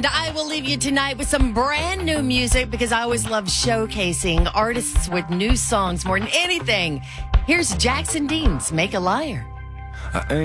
And I will leave you tonight with some brand new music because I always love showcasing artists with new songs more than anything. Here's Jackson Dean's Make a Liar.